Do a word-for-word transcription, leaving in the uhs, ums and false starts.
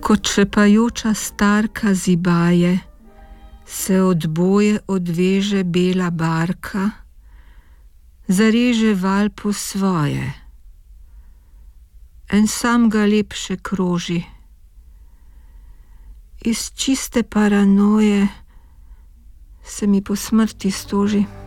Kot šepajoča starka zibaje, se od boje odveže bela barka, zareže val po svoje. En sam ga lepše kroži. Iz čiste paranoje se mi po smrti stoži.